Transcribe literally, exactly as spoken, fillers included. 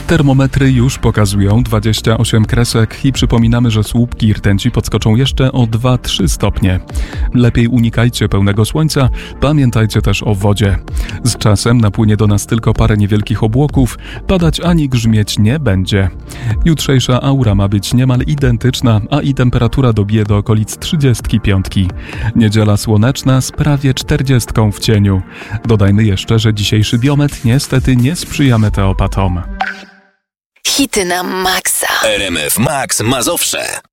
Termometry już pokazują dwadzieścia osiem kresek i przypominamy, że słupki rtęci podskoczą jeszcze o dwa trzy stopnie. Lepiej unikajcie pełnego słońca, pamiętajcie też o wodzie. Z czasem napłynie do nas tylko parę niewielkich obłoków, padać ani grzmieć nie będzie. Jutrzejsza aura ma być niemal identyczna, a i temperatura dobije do okolic trzydziestki piątki. Niedziela słoneczna z prawie czterdziestką w cieniu. Dodajmy jeszcze, że dzisiejszy biometr niestety nie sprzyja meteopatom. Hity na maksa. R M F Max Mazowsze.